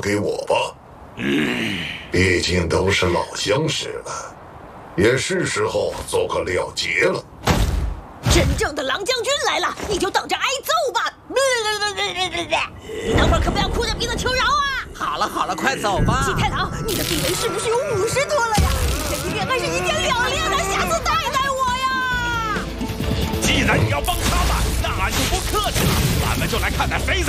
给我吧。毕竟都是老相识了，也是时候做个了结了。 真正的狼将军来了，你就等着挨揍吧！等会儿可不要哭着鼻子求饶啊！ 好了好了，快走吧。 启太郎，你的臂围是不是有50多了呀？这一练还是一天2练呢？下次带带我呀！ 既然你要帮他们，那俺就不客气了，咱们就来看看谁